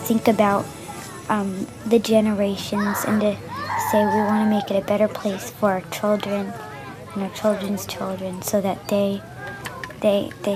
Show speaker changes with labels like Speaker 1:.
Speaker 1: think about the generations and to say we want to make it a better place for our children and our children's children so that they